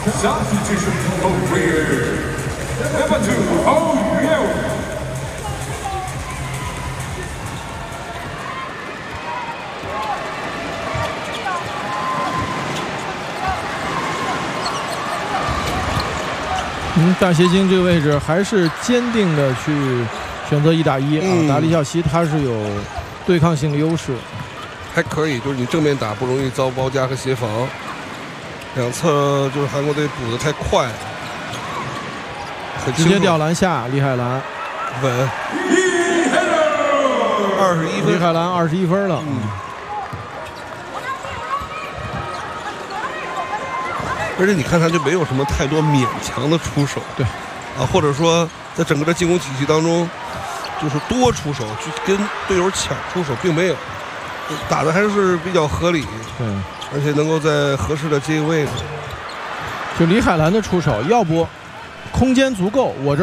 Substitution of player. Number 2, Hou Yuan. 大协金这个位置还是坚定的去选择1打1啊。达利孝西他是有对抗性的优势， 还可以，就是你正面打不容易遭包夹和协防，两侧就是韩国队补的太快了， 直接吊篮下，李海兰稳，21分， 李海兰21分了。 而且你看他就没有什么太多勉强的出手， 对， 啊，或者说在整个的进攻体系当中，就是多出手去跟队友抢出手，并没有，打的还是比较合理， 对， 而且能够在合适的接应位置。 就李海兰的出手，要不空间足够，我这